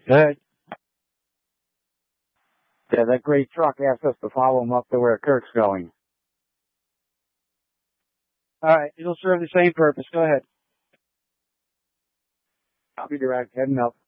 Good. Yeah, that great truck asked us to follow him up to where Kirk's going. All right, it'll serve the same purpose. Go ahead. Copy direct, heading up.